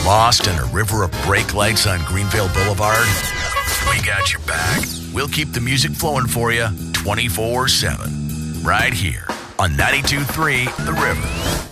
Lost in a river of brake lights on Greenville Boulevard? We got your back. We'll keep the music flowing for you 24/7. Right here on 92.3 The River.